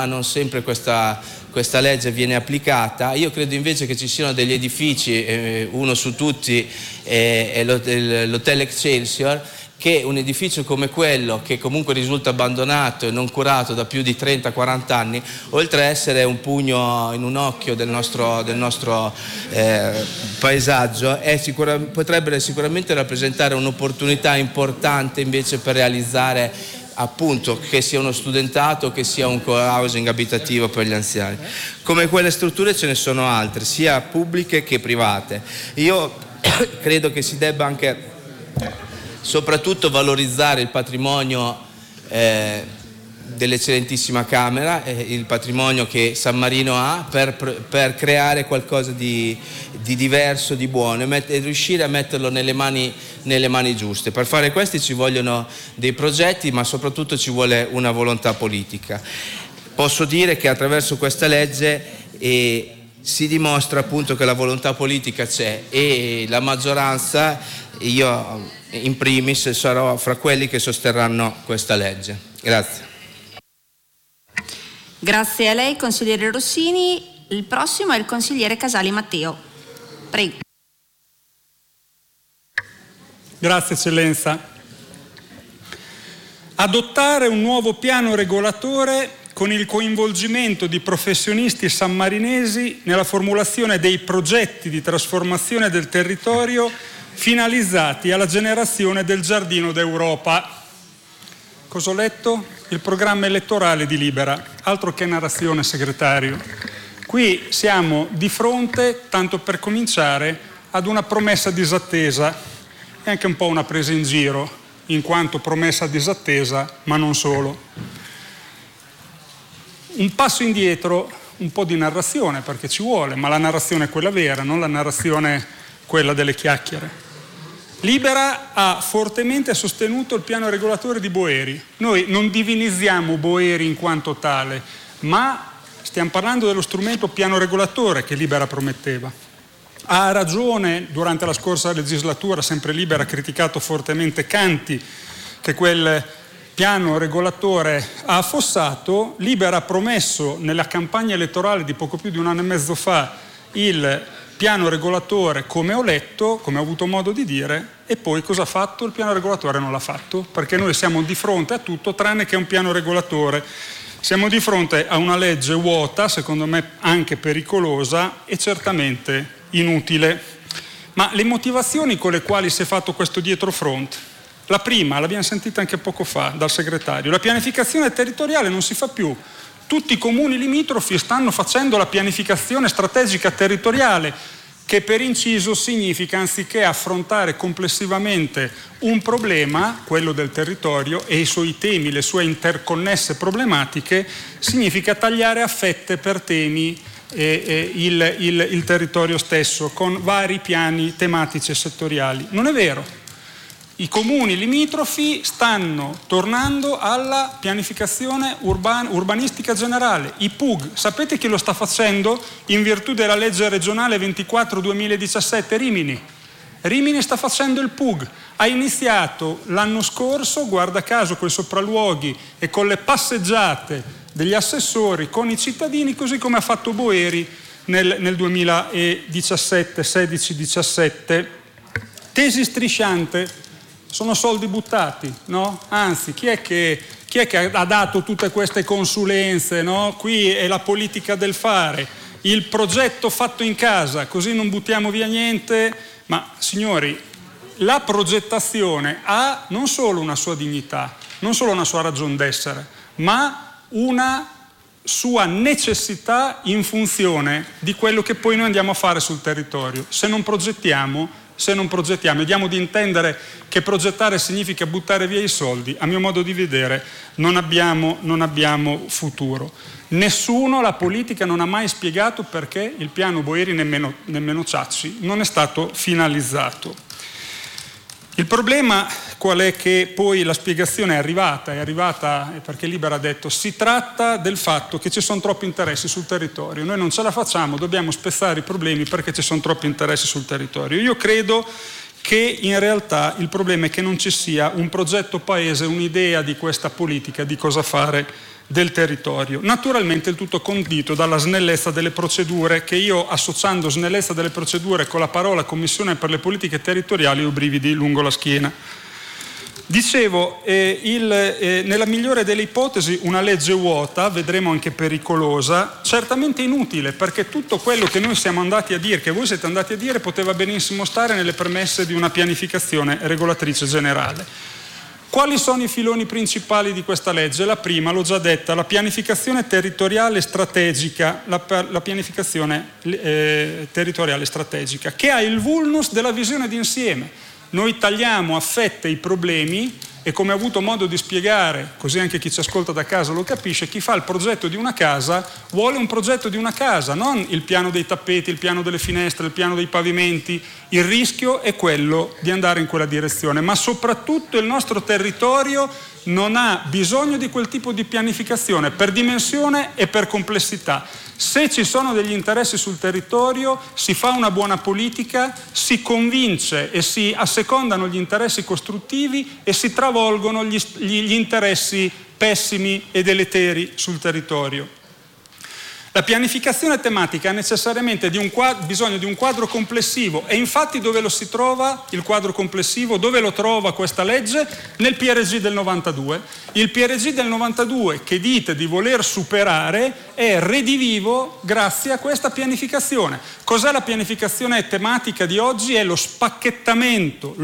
ma non sempre questa legge viene applicata. Io credo invece che ci siano degli edifici, uno su tutti è l'Hotel Excelsior, che un edificio come quello, che comunque risulta abbandonato e non curato da più di 30-40 anni, oltre a essere un pugno in un occhio del nostro paesaggio, potrebbe sicuramente rappresentare un'opportunità importante invece per realizzare, appunto, che sia uno studentato, che sia un co-housing abitativo per gli anziani. Come quelle strutture ce ne sono altre, sia pubbliche che private. Io credo che si debba anche soprattutto valorizzare il patrimonio dell'eccellentissima Camera, il patrimonio che San Marino ha, per creare qualcosa di diverso, di buono, e riuscire a metterlo nelle mani giuste. Per fare questi ci vogliono dei progetti, ma soprattutto ci vuole una volontà politica. Posso dire che attraverso questa legge si dimostra appunto che la volontà politica c'è, e la maggioranza, io in primis, sarò fra quelli che sosterranno questa legge. Grazie. Grazie a lei, consigliere Rossini. Il prossimo è il consigliere Casali Matteo. Prego. Grazie Eccellenza. Adottare un nuovo piano regolatore con il coinvolgimento di professionisti sammarinesi nella formulazione dei progetti di trasformazione del territorio finalizzati alla generazione del Giardino d'Europa. Cosa ho letto? Il programma elettorale di Libera, altro che narrazione, segretario. Qui siamo di fronte, tanto per cominciare, ad una promessa disattesa e anche un po' una presa in giro, in quanto promessa disattesa, ma non solo. Un passo indietro, un po' di narrazione, perché ci vuole, ma la narrazione è quella vera, non la narrazione quella delle chiacchiere. Libera ha fortemente sostenuto il piano regolatore di Boeri. Noi non divinizziamo Boeri in quanto tale, ma stiamo parlando dello strumento piano regolatore che Libera prometteva. Ha ragione, durante la scorsa legislatura, sempre Libera ha criticato fortemente Canti, che quel piano regolatore ha affossato. Libera ha promesso nella campagna elettorale di poco più di un anno e mezzo fa il piano regolatore, come ho letto, come ho avuto modo di dire, e poi cosa ha fatto? Il piano regolatore non l'ha fatto, perché noi siamo di fronte a tutto tranne che a un piano regolatore. Siamo di fronte a una legge vuota, secondo me anche pericolosa e certamente inutile. Ma le motivazioni con le quali si è fatto questo dietrofront? La prima, l'abbiamo sentita anche poco fa dal segretario, la pianificazione territoriale non si fa più. Tutti i comuni limitrofi stanno facendo la pianificazione strategica territoriale, che per inciso significa, anziché affrontare complessivamente un problema, quello del territorio e i suoi temi, le sue interconnesse problematiche, significa tagliare a fette per temi il territorio stesso, con vari piani tematici e settoriali. Non è vero. I comuni limitrofi stanno tornando alla pianificazione urbanistica generale, i PUG. Sapete chi lo sta facendo in virtù della legge regionale 24/2017? Rimini. Rimini sta facendo il PUG. Ha iniziato l'anno scorso, guarda caso, con i sopralluoghi e con le passeggiate degli assessori con i cittadini, così come ha fatto Boeri nel 2017, 16-17. Tesi strisciante. Sono soldi buttati, no? Anzi, chi è che ha dato tutte queste consulenze, no? Qui è la politica del fare, il progetto fatto in casa, così non buttiamo via niente. Ma signori, la progettazione ha non solo una sua dignità, non solo una sua ragion d'essere, ma una sua necessità in funzione di quello che poi noi andiamo a fare sul territorio. Se non progettiamo e diamo di intendere che progettare significa buttare via i soldi, a mio modo di vedere non abbiamo futuro. Nessuno, la politica non ha mai spiegato perché il piano Boeri, nemmeno Ciacci, non è stato finalizzato. Il problema qual è? Che poi la spiegazione è arrivata perché Libera ha detto si tratta del fatto che ci sono troppi interessi sul territorio, noi non ce la facciamo, dobbiamo spezzare i problemi perché ci sono troppi interessi sul territorio. Io credo che in realtà il problema è che non ci sia un progetto paese, un'idea di questa politica, di cosa fare del territorio. Naturalmente il tutto condito dalla snellezza delle procedure, che io, associando snellezza delle procedure con la parola Commissione per le politiche territoriali, ho brividi lungo la schiena. Dicevo, nella migliore delle ipotesi una legge vuota, vedremo anche pericolosa, certamente inutile, perché tutto quello che noi siamo andati a dire, che voi siete andati a dire, poteva benissimo stare nelle premesse di una pianificazione regolatrice generale. Quali sono i filoni principali di questa legge? La prima, l'ho già detta, la pianificazione territoriale strategica, la pianificazione territoriale strategica, che ha il vulnus della visione d'insieme. Noi tagliamo a fette i problemi e, come ho avuto modo di spiegare, così anche chi ci ascolta da casa lo capisce, chi fa il progetto di una casa vuole un progetto di una casa, non il piano dei tappeti, il piano delle finestre, il piano dei pavimenti. Il rischio è quello di andare in quella direzione, ma soprattutto il nostro territorio non ha bisogno di quel tipo di pianificazione per dimensione e per complessità. Se ci sono degli interessi sul territorio, si fa una buona politica, si convince e si assecondano gli interessi costruttivi e si travolgono gli interessi pessimi e deleteri sul territorio. La pianificazione tematica ha necessariamente bisogno di un quadro complessivo, e infatti dove lo si trova il quadro complessivo? Dove lo trova questa legge? Nel PRG del 92. Il PRG del 92, che dite di voler superare, è redivivo grazie a questa pianificazione. Cos'è la pianificazione tematica di oggi? È lo spacchettamento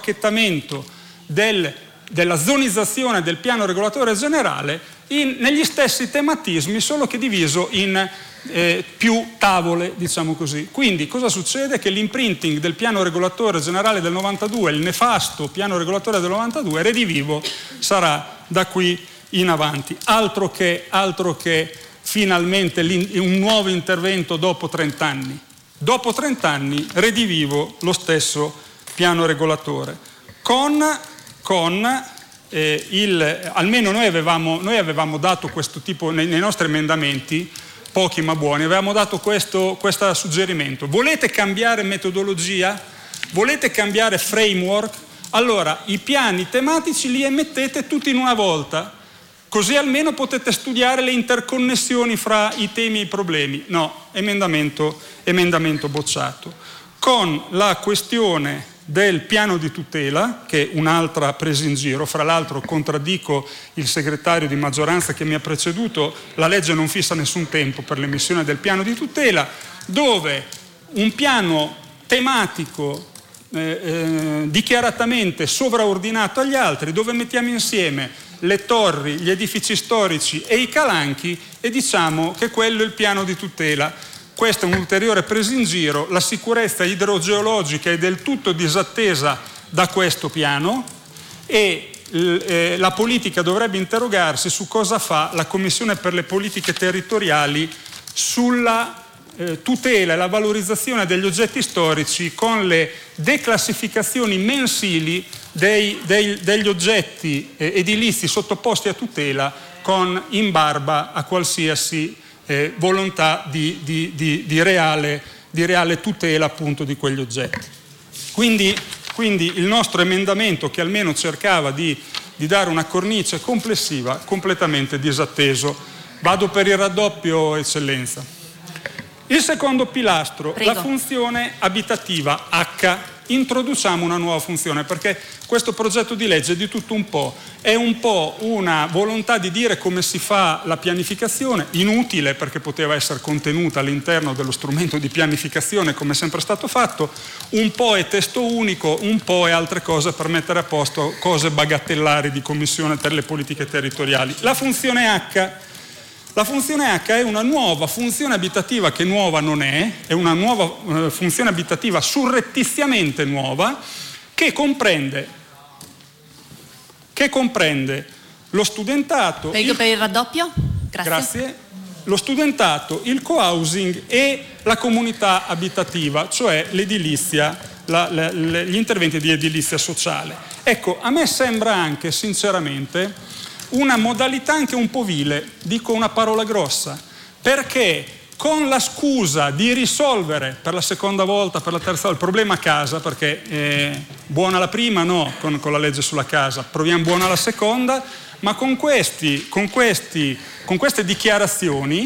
della zonizzazione del piano regolatore generale negli stessi tematismi, solo che diviso in più tavole, diciamo così. Quindi cosa succede? Che l'imprinting del piano regolatore generale del 92, il nefasto piano regolatore del 92, redivivo sarà da qui in avanti. Altro che finalmente un nuovo intervento dopo 30 anni. Dopo 30 anni redivivo lo stesso piano regolatore. Almeno noi avevamo dato questo tipo nei nostri emendamenti, pochi ma buoni, avevamo dato questo suggerimento. Volete cambiare metodologia? Volete cambiare framework? Allora i piani tematici li emettete tutti in una volta, così almeno potete studiare le interconnessioni fra i temi e i problemi. No, emendamento bocciato. Con la questione del piano di tutela, che è un'altra presa in giro. Fra l'altro contraddico il segretario di maggioranza che mi ha preceduto, la legge non fissa nessun tempo per l'emissione del piano di tutela, dove un piano tematico dichiaratamente sovraordinato agli altri, dove mettiamo insieme le torri, gli edifici storici e i calanchi e diciamo che quello è il piano di tutela. Questa è un'ulteriore presa in giro, la sicurezza idrogeologica è del tutto disattesa da questo piano e la politica dovrebbe interrogarsi su cosa fa la Commissione per le politiche territoriali sulla tutela e la valorizzazione degli oggetti storici con le declassificazioni mensili degli oggetti edilizi sottoposti a tutela in barba a qualsiasi volontà di reale tutela appunto di quegli oggetti. Quindi il nostro emendamento, che almeno cercava di dare una cornice complessiva, completamente disatteso. Vado per il raddoppio, Eccellenza. Il secondo pilastro, Prego. La funzione abitativa H. Introduciamo una nuova funzione, perché questo progetto di legge è di tutto un po'. È un po' una volontà di dire come si fa la pianificazione, inutile perché poteva essere contenuta all'interno dello strumento di pianificazione come è sempre stato fatto, un po' è testo unico, un po' è altre cose per mettere a posto cose bagattellari di Commissione per le politiche territoriali. La funzione H. La funzione H è una nuova funzione abitativa che nuova non è una nuova funzione abitativa surrettiziamente nuova che comprende lo studentato. Prego per il raddoppio. Grazie. Lo studentato, il co-housing e la comunità abitativa, cioè l'edilizia, gli interventi di edilizia sociale. Ecco, a me sembra anche, sinceramente, una modalità anche un po' vile, dico una parola grossa, perché con la scusa di risolvere per la seconda volta, per la terza volta, il problema casa, perché buona la prima no, con la legge sulla casa, proviamo buona la seconda, ma con queste dichiarazioni